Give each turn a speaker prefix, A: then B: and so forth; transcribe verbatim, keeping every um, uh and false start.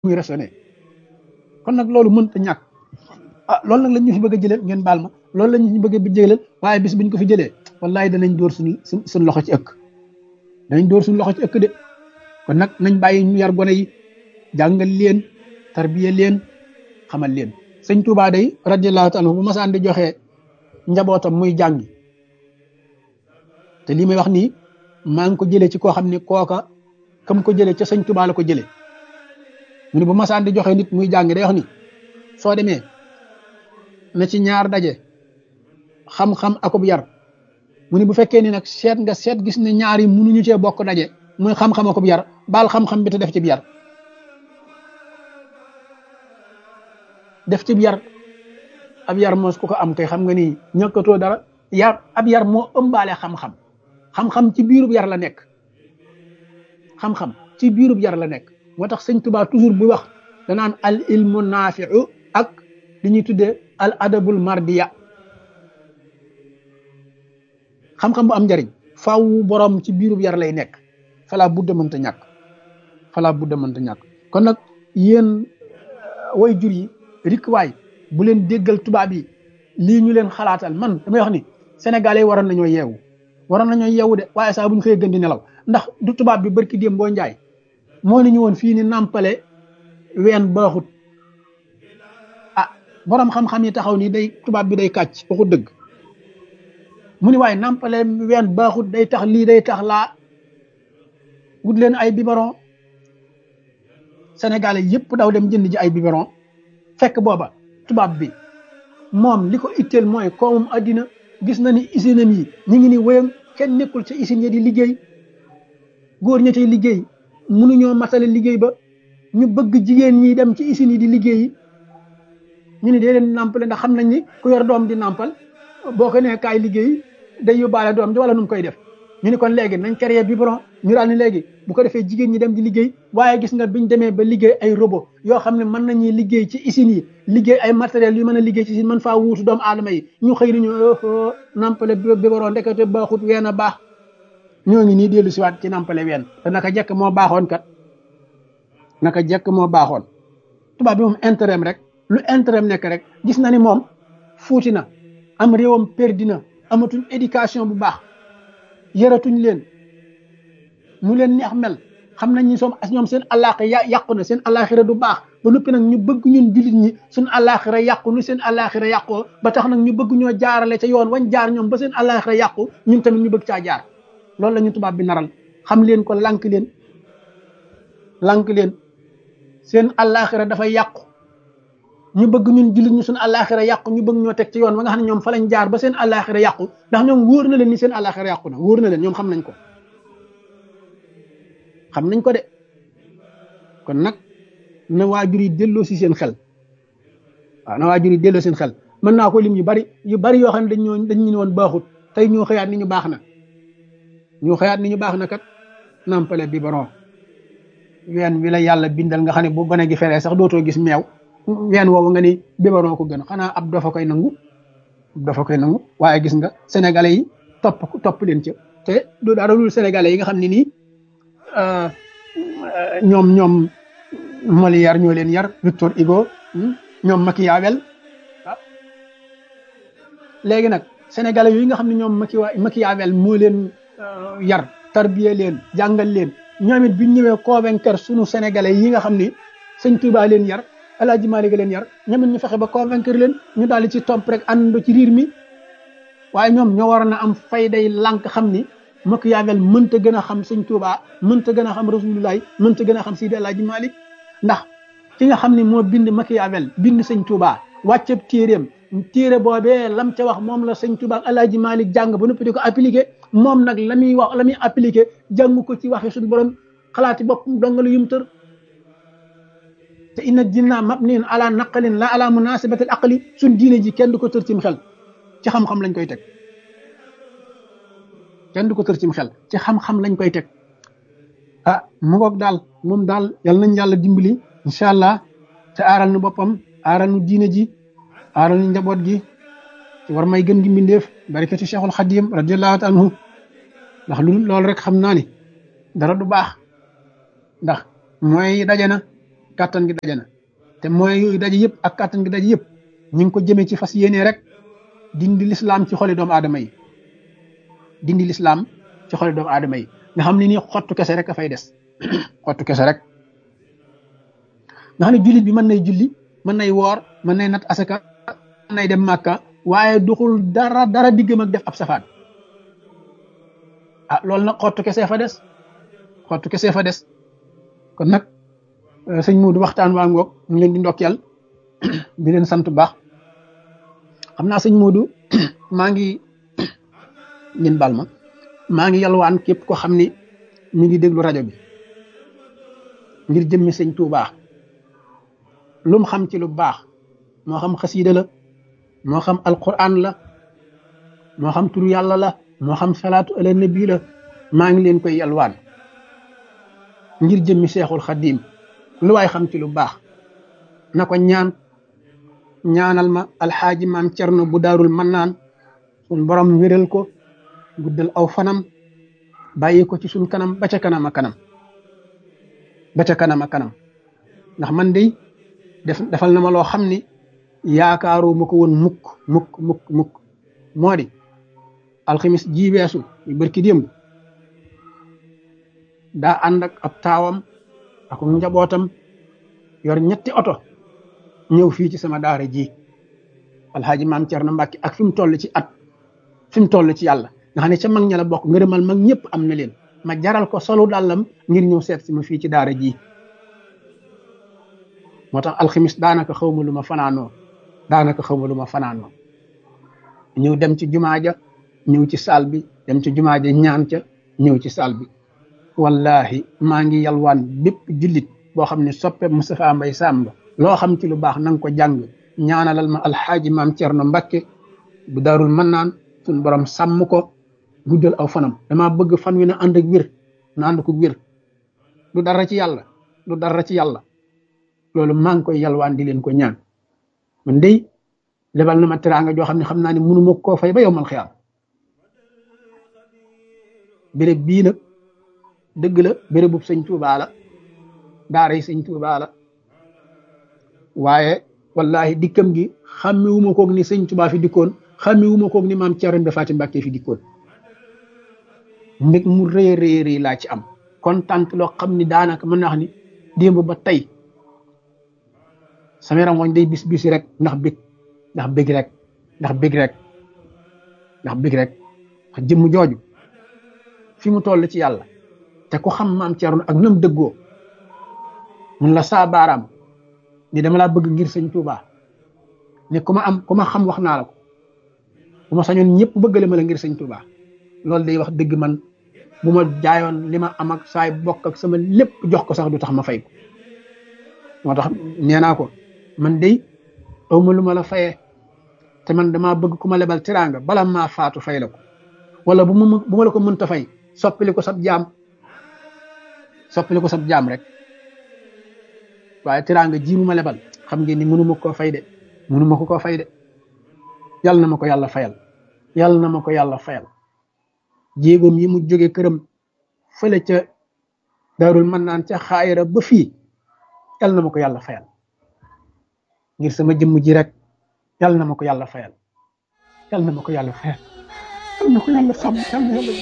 A: muy raisonné kon nag loolu mënta ñàkk ah loolu nag lañ ñu fi bëgg a jëlee ngeen baal ma loolu lañ ñu bëgg a jëlee waaye bis biñ ko fi jëlee wallahi danañ dóor suñ suñ loxo ci ëkk danañ dóor suñ loxo ci ëkk de kon nag nañ bàyyi ñu yar gone yi jàngal leen tarbiya leen xamal leen sëñ Tuubaa day radiyallahu taala bu masaan di joxe njabootam muy jàngi te lii may wax nii maa ngi ko jëlee ci koo xam ne kooka kam ko jëlee ca sëñ Tuubaa la ko jëlee mu ne bu masaan di joxe nit muy jàngi day wax ni soo demee na ci ñaar daje xam-xam akub yar mu ne bu fekkee ni nag seet nga seet gis ne ñaar yi mënuñu cee bokk daje muy xam-xam akub yar baal xam-xam bi te def ci bi yar def ci bi yar ab yar mos ku ko am kay xam nga ni ñàkkatoo dara yar ab yar moo ëmbaale xam-xam xam-xam ci biirub yar la nekk xam-xam ci biirub yar la nekk moo tax sëñ Tuubaa toujours bu wax danaan al ilmu naafiu ak li ñuy tuddee al adabul mardiya xam-xam bu am njariñ faaw borom ci biirub yar lay nekk fala budda mënta ñàkk fala budda mënta ñàkk kon nag yéen way jur yi rik waay bu leen déggal tubaab yi lii ñu leen xalaatal man damay wax ni sénégalais yi waroon nañoo yeewu waroon nañoo yeewu de waaye saa bu ñu xëyee gën di nelaw ndax du tubaab bi barki déem boo njaay moo ni ñu woon fii ni nàmpale ween baaxut ah borom xam-xam yi taxaw ni day tubaab bi day kàcc waxut dëgg mu ni waaye nàmpale ween baaxut day tax lii day tax laa wut leen ay biberon sénégalais yëpp daw dem jënd ji ay biberon fekk booba tubaab bi moom li ko itteel mooy koomum addina gis na ni usine yi ñu ngi ni wéyam kenn nekkul ca usine yi di liggéey góor ña cay liggéey mënuñoo matale liggéey ba ñu bëgg jigéen ñi dem ci usine yi di liggéey ñu ni dee leen nàmpale ndax xam nañ ni ku yor doom di nàmpal boo ko nee kaay liggéey day yóbbaale doom ji wala nu mu koy def ñu ni kon léegi nañ créer biberon ñu daal ni léegi bu ko defee jigéen ñi dem di liggéey waaye gis nga biñ demee ba liggéey ay robot yoo xam ne mën nañuy liggéey ci usines yi liggéey ay matériels yu mën a liggéey ci usine mën faa wuutu doomu aadama yi ñu xëy nañu nampale biberon ndekete baaxut ween a baax ñoo ngi nii dellu siwaat ci nampale ween te naka jekk moo baaxoon kat naka jekk moo baaxoon tubaab bi moom intérêt rek lu intérêt nekk rek gis na ni moom fuuti na am réewam perdi na amatuñ éducation bu baax yaratuñ leen mu leen neex mel xam nañ ni soom ñoom seen àllaaxira ya yàqu na seen àllaaxira du baax ba noppi nag ñu bëgg ñun jullit ñi suñ àllaaxira yàqu nu seen àllaaxira yàqoo ba tax nag ñu bëgg ñoo jaarale ca yoon wañ jaar ñoom ba seen àllaaxira yàqu ñun tamit ñu bëgg caa jaar loolu la ñu tubaab bi naral xam leen ko lànk leen lànk leen seen àllaaxira dafay yàqu ñu bëgg ñun jullit ñu suñ àllaaxira yàqu ñu bëgg ñoo teg ci yoon wa nga xam ne ñoom fa lañ jaar ba seen àllaaxira yàqu ndax ñoom wóor na leen ni seen àllaaxira yàqu na wóor na leen ñoom xam nañ ko xam nañ ko de kon nag na waajur yi delloo si seen xel waaw na waajur yi delloo seen xel mën naa ko lim yu bari yu bari yoo xam ne dañ ñoo dañ ñu woon baaxut tey ñoo xëyaat ni ñu baax na ñoo xëyaat ni ñu baax na kat nampale biberon ween wi la yàlla bindal nga xam ne bu gone gi feree sax dootoo gis meew ween woowu nga ni biberon ko gën xanaa ab dafa koy nangu dafa koy nangu waaye gis nga sénégalais yi topp topp leen ca te du dara dul sénégalais yi nga xam ne nii ñoom ñoom Molière ñoo leen yar Victor Hugo ñoom Machiavel ah léegi nag sénégalais yi nga xam ne ñoom Machiavel moo leen yar tarbiye leen jàngal leen ñoom it biñ ñëwee convaincre sunu sénégalais yi nga xam ni sëñ Touba leen yar El Hadj Malick leen yar ñoom it ñu fexe ba convaincre leen ñu daal di ci topp rek ànd ci riir mi waaye ñoom ñoo waroon a am fayday lànk xam ni Machiavel mënta gën a xam sëñ Touba mënta gën a xam Rasulullah mënta gën a xam Seydi El Hadji Malick ndax ki nga xam ne moo bind Machiavel bind sëñ Touba wàcceb téeréem téere boobee lam ca wax moom la sëñ Touba ak El Hadji Malick jàng ba noppi di ko appliqué moom nag la muy wax la muy appliqué jàng ko ci waxi suñu borom xalaati bopp dongalu yum tër te inna jinna mabniun ala naqalin la ala munasibatil aqli suñ diine ji kenn du ko tër cim xel ci xam-xam lañ koy teg kenn du ko tër cim xel ci xam-xam lañ koy teg ah mu ngoog daal moom daal yal nañ yàlla dimbali incha allah te aaral nu boppam aaral nu diine ji aaral nu njaboot gi ci war may gën gi mbindeef barikati cheikhul xadim radiallahu taala anhu ndax lu loolu rek xam naa ni dara du baax ndax mooy daje na kàttan gi daje na te mooy yooyu daje yëpp ak kàttan gi daje yëpp ñu ngi ko jëmee ci fas yéene rek dindi lislaam ci xoli doomu aadama yi dindi lislaam ci xoli doomu aadama yi nga xam ne nii xottu kese rek a fay des xottu kese rek nga xam ne jullit bi mën nay julli mën nay woor mën nay nat asaka mën nay dem màkka waaye duxul dara dara diggam ak def ab safaan ah loolu nag xottu kese fa des xottu kese fa des kon nag sëñ Muudu waxtaan waa ngoog ñu leen di ndokkeel di leen sant bu baax xam naa sëñ Muudu maa ngi ngeen bal ma maa ngi yalwaan képp ko xam ni mi ngi déglu rajo bi ngir jëmmi sëñ Tuubaa lu mu xam ci lu baax moo xam xasiida la moo xam alquran la moo xam turu yàlla la moo xam salaatu ala nabi la maa ngi leen koy yalwaan ngir jëmmi seexul xaddiim lu waay xam ci lu baax na ko ñaan ñaanal ma alxaaji maam cerno bu daarul mannaan suñ borom wéral ko guddal aw fanam bàyyi ko ci suñ kanam ba ca kanam a kanam ba ca kanam a kanam ndax man de def defal na ma loo xam ni yaakaaru ma ko woon mukk mukk mukk mukk moo di alxamis ji weesu yu barki démb daa ànd ak ab taawam ak njabootam yor ñetti oto ñëw fii ci sama daara ji alxaaji maam Cerno Mbàkke ak fi mu toll ci at fi mu toll ci yàlla nga xam ne ca mag ña la bokk ngërëmal mag ñëpp am na leen ma jaral ko solu dàllam ngir ñëw seet si ma fii ci daara ji moo tax alxamis daanaka xaw ma lu ma fanaanoo daanaka xaw ma lu ma fanaanoo ñëw dem ci jumaa ja ñëw ci saal bi dem ci jumaa ja ñaan ca ñëw ci saal bi wallahi maa ngi yalwaan bépp jullit boo xam ne soppe Moustapha Mbaye Samb loo xam ci lu baax na nga ko jàng ñaanalal ma alxaaji maam Cerno Mbàkke bu daarul mannaan suñ borom sàmm ko guddal aw fanam dama bëgg fan wi na ànd ak wér na ànd ko wér du dara ci yàlla du dara ci yàlla loolu maa ngi koy yalwaan di leen ko ñaan man dey lebal na ma teraanga joo xam ne xam naa ne mënu ma koo fay ba yow mal xiyaam béréb bii nag dëgg la béréb bu sëñ Tuubaa la daara yi sëñ Tuubaa la waaye wallahi dikkam gi xàmmewuma koog ni sëñ Tuubaa fi dikkoon xàmmewuma koog ni maam Cerno Ibra Faati Mbàkke fi dikkoon mbég mu rëy rëy rëy laa ci am kontaan loo xam ni daanaka mën naa wax ni démb ba tey sama yaram wañ day bis bisi rek ndax bég ndax bég rek ndax bég rek ndax bég rek ndax jëmm jooju fi mu toll ci yàlla te ku xam maam Cerno ak nam dëggoo mun la saa baaraam ni dama laa bëgg ngir sëñ Tuubaa ne ku ma am ku ma xam wax naa la ko bu ma sañoon ñëpp bëggale ma la ngir sëñ Tuubaa loolu day wax dëgg man bu ma jaayoon li ma am ak saay bokk ak sama lépp jox ko sax du tax ma fay ko moo tax nee naa ko man day awma lu ma la fayee te man damaa bëgg ku ma lebal teraanga bala maa faatu fay la ko wala bu ma bu ma la ko mënta fay soppili ko sab jaam soppili ko sab jaam rek waaye teraanga ji mu ma lebal xam ngeen ni mënu ma koo fay de mënu ma ko koo fay de yàlla na ma ko yàlla fayal yàlla na ma ko yàlla fayal jéegoom yi mu jóge këram fële ca daarul mannaan ca xaayira ba fii yàlla na ma ko yàlla fayal ngir sama jëmm ji rek yàlla na ma ko yàlla fayal yàlla na ma ko yàlla fayal yàlla na ko yàlla sàmm yàlla na yàlla